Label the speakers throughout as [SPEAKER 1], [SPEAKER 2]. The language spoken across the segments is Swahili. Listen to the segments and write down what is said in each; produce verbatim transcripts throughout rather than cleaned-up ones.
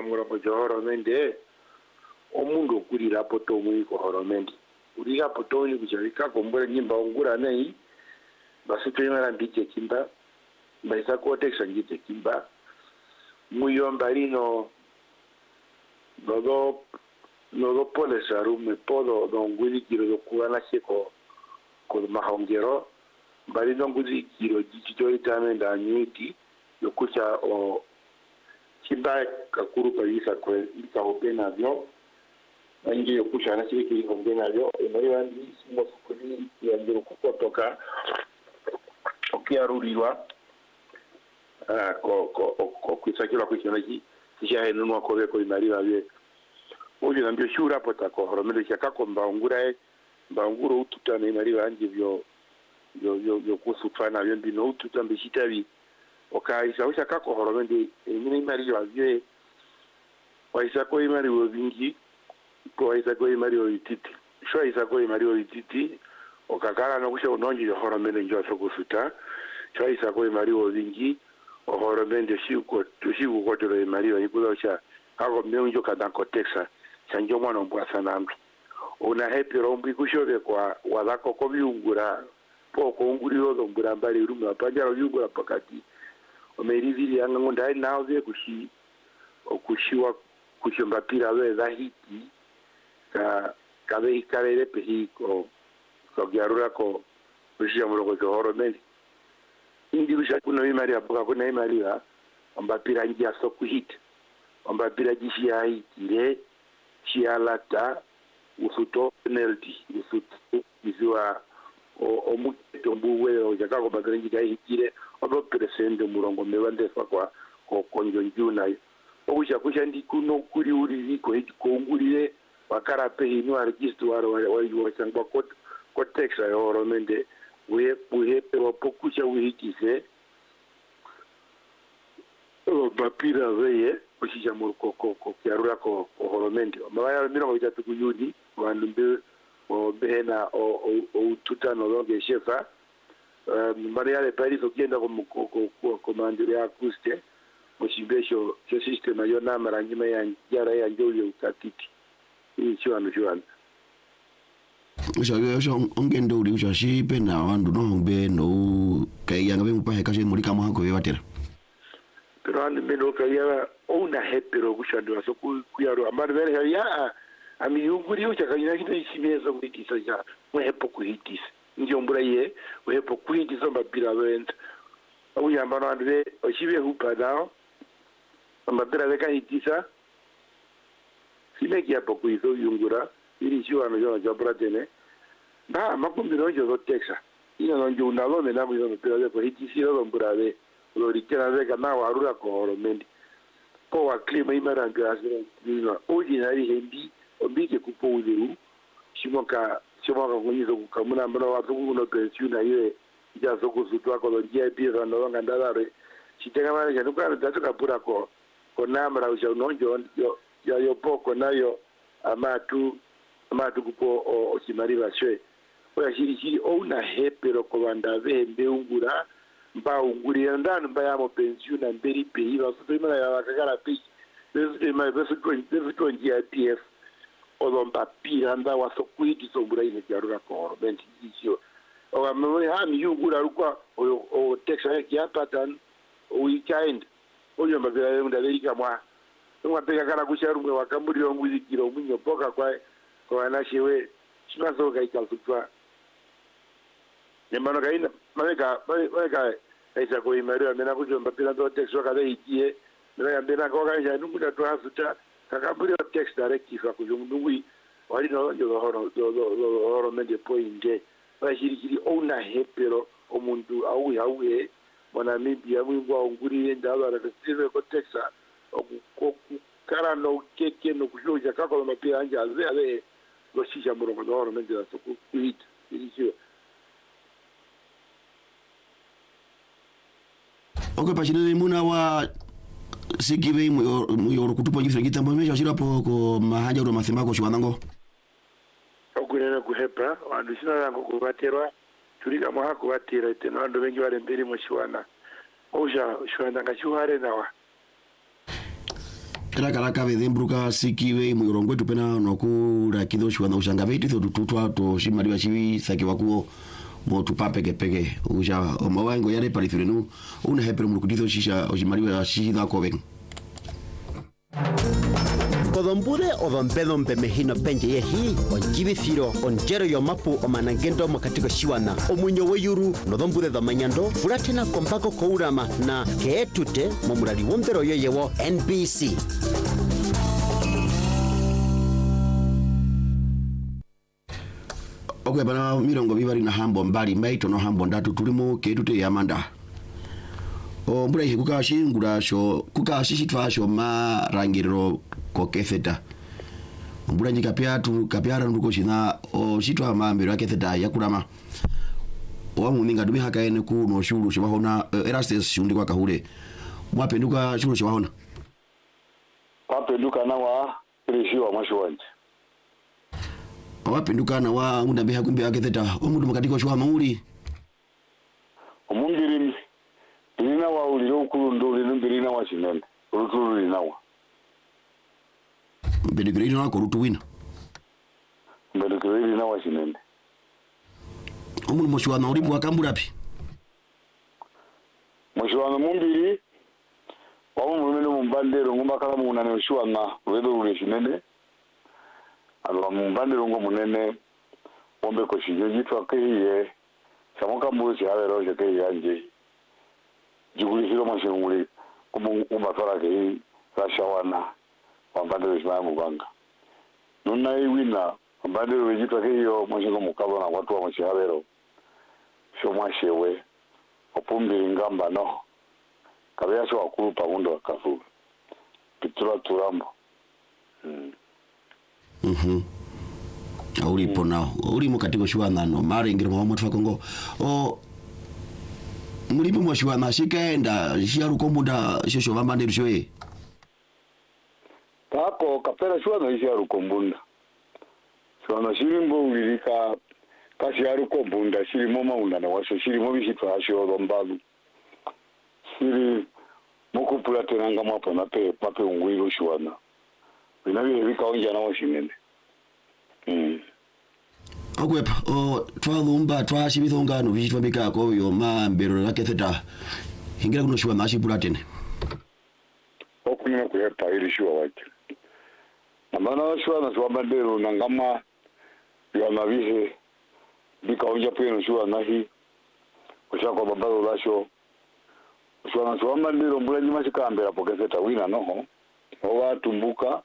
[SPEAKER 1] mura po horomende omundu okurira poto mwiko horomende uriga poto ni kuchavika kombora nyimba ongura nei basi tuyimara mbike kimba baisa kotexa ngite kimba muyomba lino nodo nodo pole saru me podo don gudi kiro do kuana seko ko mahongero bari don gudi kiro jito itamenda nyuti yokucha o kimba kakuru paisa ko ika opena vyo angi yokucha na siki ko opena vyo emari wandi simo sukuli ya ndiro kukotoka okiarurirwa ah ko ko ko kwisakira kwishanaji kisha henunwa ko beko imari babye oje nambyo shura pota ko horomero cyakako mbaungura mbanguro ututana imari banje byo yo yo yo kusufana byo mbino ututambe shitabi okaisa ushakako horomende imini imari babye waisa ko imari wobingi ko waisa ko imari wobititi sho waisa ko imari wobititi okakala no kusha unonji horomende njo sokusuta sho waisa ko imari wobingi horomende shiko tushiku ko toro imari bayikuza cha ako mbenjo kadanko Texas chanjo mwana mbwasa nambi una happy rombi kushobe kwa wadako ko biungura poko unguriyo do mbura mbali rumu apanja biungura pakati omerivili yanga ngonda nawe kushi okushiwa kushomba pira we dhahiti ka kabe ikale pehi ko ko gyarura ko kushia muloko ko horomeli indi bisha kuna imari apoka kuna imari ya ambapira njia sokuhit ambapira jishi ya itire chialata usuto penalty usuto izwa o omuto mbuwe ojakako bagrenji ga hikire odo presende murongo mebande fakwa ko konjo njuna obusha kusha ndi kuno kuri uri ko hikongurire bakara pe inu arkistu waro wari sangwa ko ko Texas horomende we we pero pokusha wihikise o bapira veye kushisha murko ko ko kyarura ko horomende mabaya mira bitatu kuyudi bandu mbe o behena o o tutano longe shefa maria le paris okienda ko ko komandire ya kuste moshibesho cyo system yo namara nyuma ya yara ya njoli ukatiti ni chwana chwana
[SPEAKER 2] usha usha ongendo uri usha shipe na wandu no mbe no kaya ngabe mupahe kashe muri kama hako yebatera
[SPEAKER 1] pero ande meno kaya ona hepero kushando so kuyaro amara vere ya ami yunguri ucha kanya kita isimeza kuitisa ja mwepo kuitisa ndio mburaye mwepo kuitisa mabira went au yambano ande oshibe hupa dao mabira weka itisa sile kia poku iso yungura ili shiwa no jona jabra tene ba makumbi no jo Texas ina no jo unalo me na mo pero de kuitisi lo mburawe lo rikena de kana warura ko horomendi ko wa klima imara ngasira nina ordinary hendi obike kupo uliru shimoka shimoka kunyizo kukamuna mbona watu kuno pension na ile jazo kuzutwa ko njia bira no ngandalare chitenga mara janu kana tatuka pura ko ko namara usha unonjo yo ya yo poko nayo amatu amatu kupo o simari bashe oya shiri shiri ona hepero ko banda vembe ungura mba unguri ndani mba ya mo pension na mberi peyi ba so imana ya kakala peyi besu mai besu twenty besu twenty I P F olomba pira nda wasokwiti sombura ine jarura ko benti isio o amwe ha mi yugura rukwa o o Texas ya pattern weekend oyo mbagera yenda derika mwa ngwa peka kana kusharumwe wakamburi omuzikiro munyo poka kwa kwa anashiwe shinazo kaikalsukwa nyamano kaina maweka maweka aisa ko imari amena kujomba pira do Texas kada ikie naya mbena ko kanja numuda to hasuta kakamburi o text directive akujumdungui wali no yo horo do horo mende poinde bashirikiri ona hepero omuntu awu yawe mona mibia mwingwa onguri ndaba la tsire ko Texas ko kara no keke no kujoja kako mapia anja aze ale lo shisha murongo do horo mende so ku kuit ilisio
[SPEAKER 2] okay pachine muna wa sikive muyo kutupa jifre kitambo mesha shira po ko mahaja ro mathemako shwanango
[SPEAKER 1] okunena kuhepa wandu sina lango kubaterwa tulika mwa kubatera tena wandu bengi bale mbere mu shwana osha shwana ngachuhare nawa
[SPEAKER 2] era karaka vedembruka sikiwe muyorongo tupena noku rakido shwana ushanga veti to tutwa to shimali wa chiwi saki wakuo mo tupape ke peke uja o mawango yare parifirenu una hepero mulukudito shisha o shimali wa shida koven
[SPEAKER 3] Kodombure o dombedo mbemehino penje yehi o jibithiro o njero yo mapu o manangendo makatiko shiwana o munyo weyuru no dombure do manyando furatena kompako kourama na keetute momurali wombero yoyewo N B C.
[SPEAKER 2] Okwe bana mirongo bibari na hambo mbali maito no hambo ndatu tulimo keetute yamanda o mbura ihe kukashi ngurasho kukashi shitwasho ma rangiro ko kefeta mbura njika piatu kapiara nduko shina o shitwa mambiro ya kefeta yakurama o muninga dumi hakaene ku no shuru shibahona erastes shundi kwa kahule mwapenduka shuru shibahona
[SPEAKER 1] wapenduka na wa rishiwa mashwanje
[SPEAKER 2] wapenduka na wa munda beha kumbe ya kefeta o mundu makatiko shwa mauli
[SPEAKER 1] omungirimi Birina wa uliro ukulundo lino birina wa chinene urutulu linawa
[SPEAKER 2] Bedegrino na korutu wina
[SPEAKER 1] Bedegrino na wa chinene
[SPEAKER 2] Omuntu moshuana uri bwa kamburapi
[SPEAKER 1] Moshuana mumbiri Wamu mwemeno mumbandero ngumba kala munane moshuana Wedo ule chinene Alwa mumbandero ngumba munene Wombe koshijo jitwa kehiye Samoka mbuzi hawe roje kehiye anje Juguli hilo mashinguli kumatwara ke rashawana wambandero shima muganga nuna iwina wambandero wejitwa ke hiyo mashingo mukabo na watu wa mashihabero sho mwashewe opumbiri ngamba no kabea sho wakuru pamundo wakafu pitura turambo
[SPEAKER 2] mhm mm auri pona uri mo katiko shwana no mare ngiro mwa motfa kongo o mulipo mwashwa na shikaenda shiaru kombunda shosho vambande rushoe
[SPEAKER 1] tako kapera shwa na shiaru kombunda shwana shirimbo ulirika kashiaru kombunda shirimo maunda na washo shirimo bishitwa asho rombagu shiri mukupula tenanga mapo na pe pape ungwiro shwana binabi bika onja na washinene mm
[SPEAKER 2] Okwepa o twalumba twashibithongano bishitwa bikako yo mambero yaketheta hingira kuno shwa nashi pulatene
[SPEAKER 1] okunyuma kuyepa ili shwa wake amana shwa na shwa bandero nangama ya mabihe bika onja peno shwa nahi ushako babalo lasho shwa na shwa bandero mbula nyuma shikambera poketheta wina noho owa tumbuka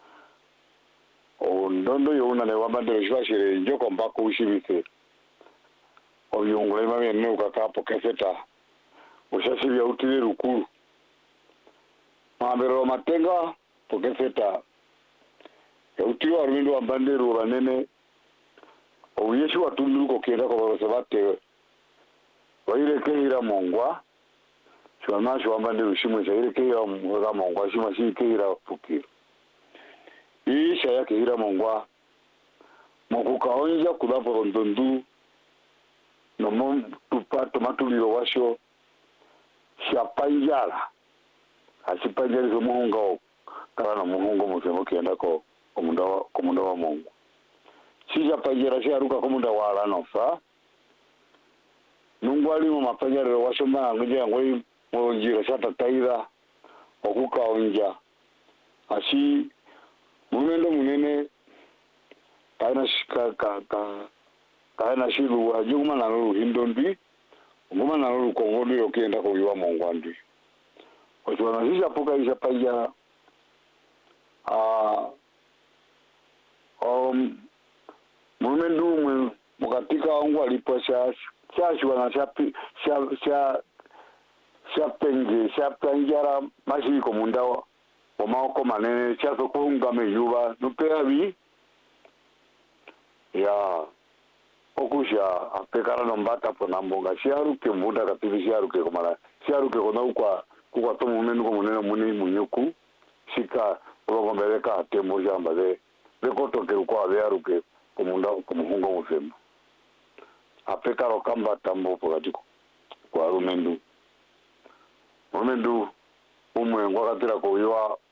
[SPEAKER 1] o ndondo yona ne wabandero shwashire njoko mbako ushibise o yongole mame ne ukakapo keseta ushashibya utile rukuru mabero matenga pokeseta ya utiwa rundo wabandero banene o yeshu watunduko kenda ko basabate waire kehira mongwa shwana shwambandero shimwe shaire kehira mongwa shima shi kehira fukiro Isha yake hira mongwa Mokuka onja kulapo ndondu No mon tupato matuliro washo Shapanjala Asipanjali so muhunga o Kala na muhunga musemo kienda ko Komunda wa, komunda wa mongu Si shapanjala si haruka komunda wa alano sa Nungwali mo mapanjali washo maa Ngujia ngoi mwonjira shata taida Mokuka onja Asi Munendo munene kaina shika ka ka kaina shiru wa juma na ru hindondi ngoma na ru kongoli okienda ko yiwa mongwandi ocho na sisa poka isa paya ah um munendo mu mukatika wangu aliposha chashwa na chapi sha sha sha penge sha panjara mashi ko mundawa Omako manene chaso kuunga meyuba nupea bi ya okusha apekara nombata ponambonga shiaru ke muda kativi shiaru ke komara shiaru ke kona ukwa kwa tomu menu ko munene muni munyuku shika rogombeleka tembo jamba de de koto ke kwa bearu ke komunda komuhunga musema apekara kamba tambo pokatiko kwa rumendu rumendu umwe ngwakatira ko yiwa